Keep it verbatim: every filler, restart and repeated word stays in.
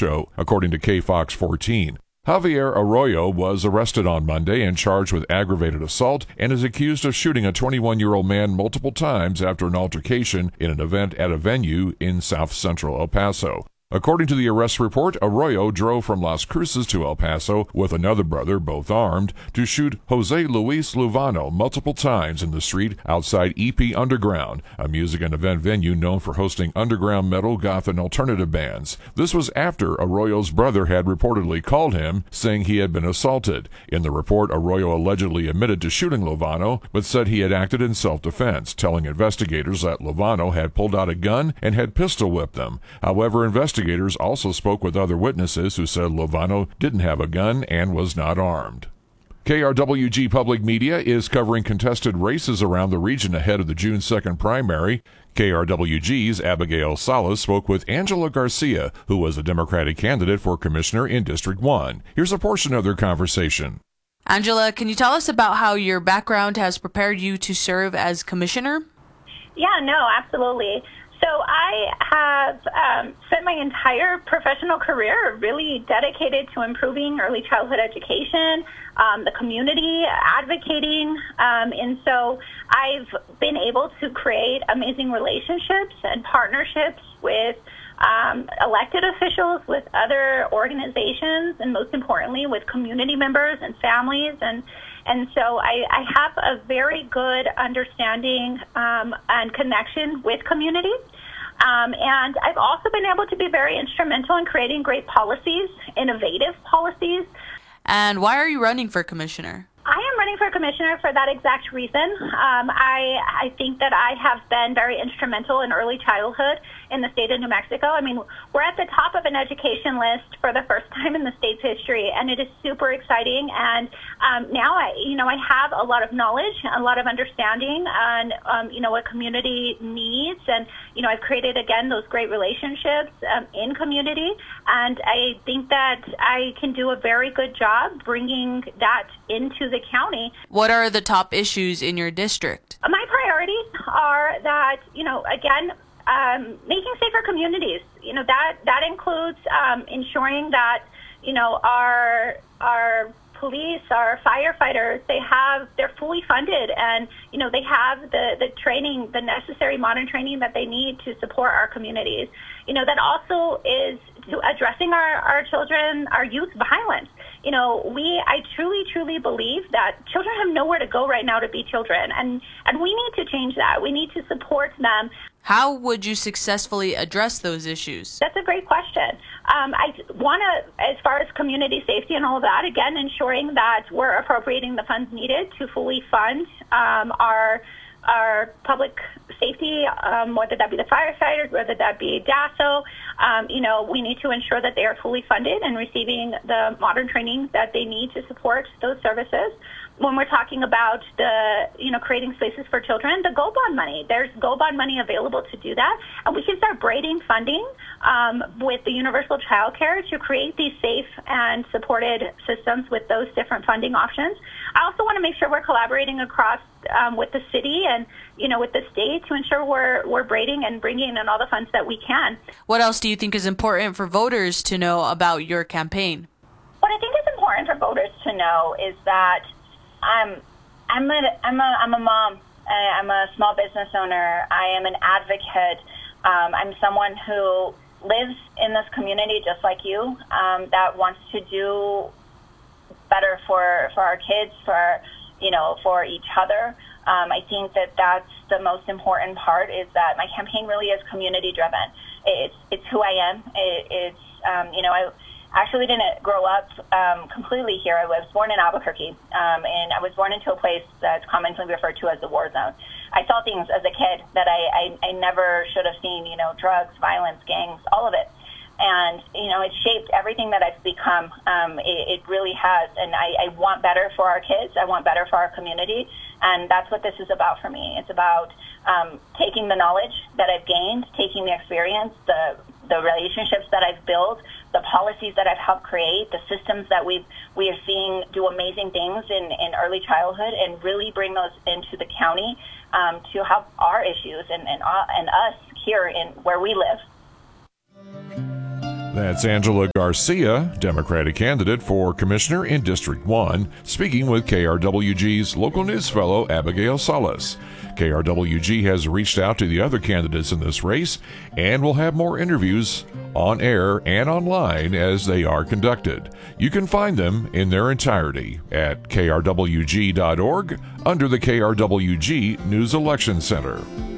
show, according to K Fox fourteen. Javier Arroyo was arrested on Monday and charged with aggravated assault and is accused of shooting a twenty-one-year-old man multiple times after an altercation in an event at a venue in south central El Paso. According to the arrest report, Arroyo drove from Las Cruces to El Paso with another brother, both armed, to shoot Jose Luis Luvano multiple times in the street outside E P Underground, a music and event venue known for hosting underground metal, goth, and alternative bands. This was after Arroyo's brother had reportedly called him, saying he had been assaulted. In the report, Arroyo allegedly admitted to shooting Luvano, but said he had acted in self-defense, telling investigators that Luvano had pulled out a gun and had pistol-whipped them. However, investigators Investigators also spoke with other witnesses who said Luvano didn't have a gun and was not armed. K R W G Public Media is covering contested races around the region ahead of the June second primary. K R W G's Abigail Salas spoke with Angela Garcia, who was a Democratic candidate for commissioner in District one. Here's a portion of their conversation. Angela, can you tell us about how your background has prepared you to serve as commissioner? Yeah, no, absolutely. So I have um, spent my entire professional career really dedicated to improving early childhood education, um, the community, advocating, um, and so I've been able to create amazing relationships and partnerships with um, elected officials, with other organizations, and most importantly with community members and families. And And so I, I have a very good understanding um, and connection with communities. Um, and I've also been able to be very instrumental in creating great policies, innovative policies. And why are you running for commissioner? I am running for commissioner for that exact reason. Um, I, I think that I have been very instrumental in early childhood in the state of New Mexico. I mean, we're at the top of an education list for the first time in the state's history, and it is super exciting. And um, now, I, you know, I have a lot of knowledge, a lot of understanding on, um, you know, what community needs. And, you know, I've created, again, those great relationships um, in community. And I think that I can do a very good job bringing that into the county. What are the top issues in your district? My priorities are that, you know, again, um, making safer communities. You know, that that includes um, ensuring that, you know, our our police, our firefighters, they have, they're fully funded, and, you know, they have the, the training, the necessary modern training that they need to support our communities. You know, that also is to addressing our, our children, our youth violence. You know, we, I truly, truly believe that children have nowhere to go right now to be children, and, and we need to change that. We need to support them. How would you successfully address those issues? That's a great question. Um, I want to, as far as community safety and all of that, again, ensuring that we're appropriating the funds needed to fully fund um, our our public safety, um, whether that be the firefighters, whether that be D A S O. Um, you know, we need to ensure that they are fully funded and receiving the modern training that they need to support those services. When we're talking about the, you know, creating spaces for children, the Go Bond money, there's Go Bond money available to do that. And we can start braiding funding um, with the universal child care to create these safe and supported systems with those different funding options. I also want to make sure we're collaborating across um, with the city and, you know, with the state to ensure we're, we're braiding and bringing in all the funds that we can. What else do you think is important for voters to know about your campaign? What I think is important for voters to know is that I'm, I'm a, I'm a, I'm a mom. I'm a small business owner. I am an advocate. Um, I'm someone who lives in this community just like you, um, that wants to do better for, for our kids, for, you know, for each other. Um, I think that that's the most important part, is that my campaign really is community driven. It's, it's who I am. It, it's, um, you know, I actually didn't grow up um, completely here. I was born in Albuquerque, um, and I was born into a place that's commonly referred to as the war zone. I saw things as a kid that I, I, I never should have seen, you know, drugs, violence, gangs, all of it. And, you know, it shaped everything that I've become. Um, it, it really has. And I, I want better for our kids. I want better for our community. And that's what this is about for me. It's about um, taking the knowledge that I've gained, taking the experience, the the relationships that I've built, the policies that I've helped create, the systems that we've, we are seeing do amazing things in, in early childhood, and really bring those into the county um, to help our issues and, and, uh, and us here in where we live. That's Angela Garcia, Democratic candidate for Commissioner in District one, speaking with K R W G's local news fellow Abigail Salas. K R W G has reached out to the other candidates in this race and will have more interviews on air and online as they are conducted. You can find them in their entirety at K R W G dot org under the K R W G News Election Center.